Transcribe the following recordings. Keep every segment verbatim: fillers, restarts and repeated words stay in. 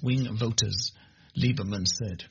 right-wing voters, Lieberman said.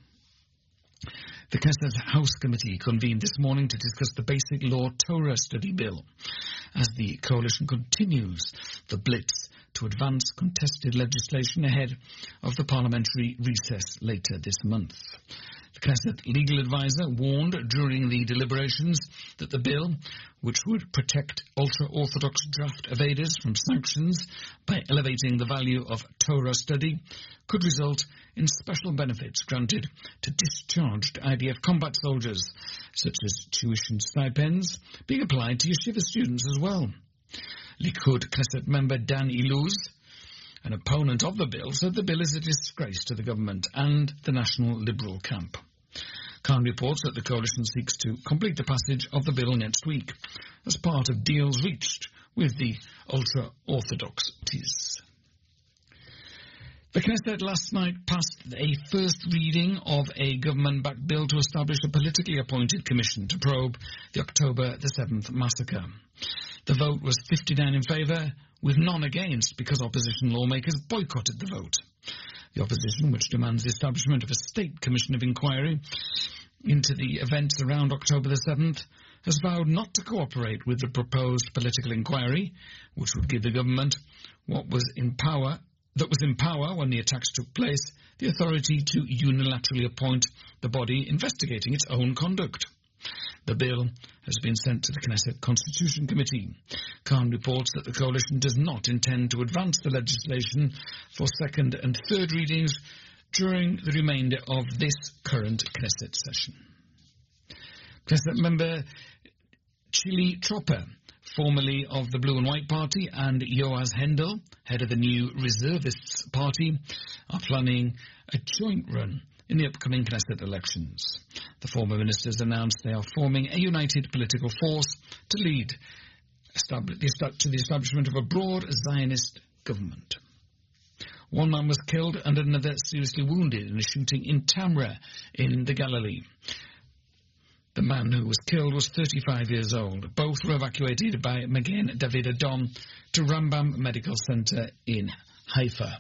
The Knesset House Committee convened this morning to discuss the Basic Law Torah Study Bill as the coalition continues the blitz to advance contested legislation ahead of the parliamentary recess later this month. The Knesset legal advisor warned during the deliberations that the bill, which would protect ultra-Orthodox draft evaders from sanctions by elevating the value of Torah study, could result in special benefits granted to discharged I D F combat soldiers, such as tuition stipends, being applied to yeshiva students as well. Likud Knesset member Dan Iluz, an opponent of the bill, said the bill is a disgrace to the government and the National Liberal camp. Khan reports that the coalition seeks to complete the passage of the bill next week as part of deals reached with the ultra-Orthodox parties. The Knesset last night passed a first reading of a government-backed bill to establish a politically appointed commission to probe the October the seventh massacre. The vote was fifty-nine in favour, with none against, because opposition lawmakers boycotted the vote. The opposition, which demands the establishment of a state commission of inquiry into the events around October the seventh, has vowed not to cooperate with the proposed political inquiry, which would give the government what was in power that was in power when the attacks took place, the authority to unilaterally appoint the body investigating its own conduct. The bill has been sent to the Knesset Constitution Committee. Khan reports that the coalition does not intend to advance the legislation for second and third readings during the remainder of this current Knesset session. Knesset member Chili Tropper, formerly of the Blue and White Party, and Yoaz Hendel, head of the new Reservists Party, are planning a joint run in the upcoming Knesset elections. The former ministers announced they are forming a united political force to lead to the establishment of a broad Zionist government. One man was killed and another seriously wounded in a shooting in Tamra in the Galilee. The man who was killed was thirty-five years old. Both were evacuated by Magen David Adom to Rambam Medical Center in Haifa.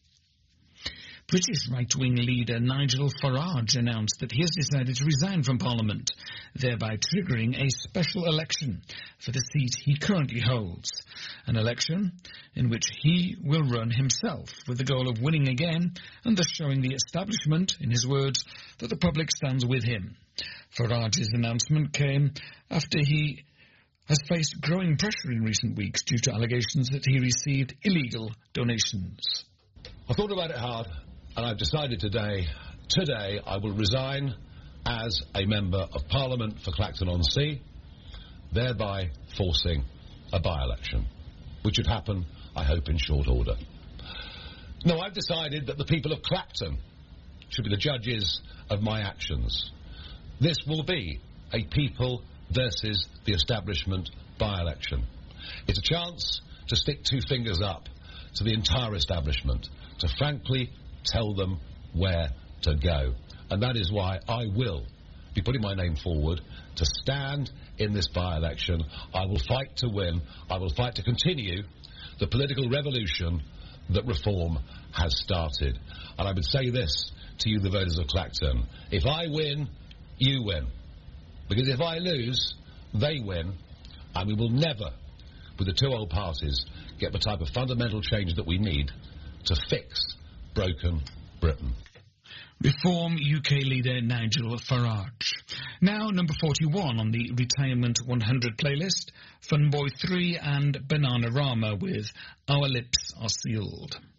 British right-wing leader Nigel Farage announced that he has decided to resign from Parliament, thereby triggering a special election for the seat he currently holds, an election in which he will run himself with the goal of winning again and thus showing the establishment, in his words, that the public stands with him. Farage's announcement came after he has faced growing pressure in recent weeks due to allegations that he received illegal donations. I thought about it hard, and I've decided today, today I will resign as a Member of Parliament for Clacton-on-Sea, thereby forcing a by-election, which would happen, I hope, in short order. No, I've decided that the people of Clacton should be the judges of my actions. This will be a people versus the establishment by-election. It's a chance to stick two fingers up to the entire establishment, to frankly tell them where to go. And that is why I will be putting my name forward to stand in this by-election. I will fight to win. I will fight to continue the political revolution that reform has started. And I would say this to you, the voters of Clacton: if I win, you win. Because if I lose, they win, and we will never, with the two old parties, get the type of fundamental change that we need to fix broken Britain. Reform U K leader Nigel Farage. Now number forty-one on the Retirement one hundred playlist, Funboy three and Bananarama with Our Lips Are Sealed.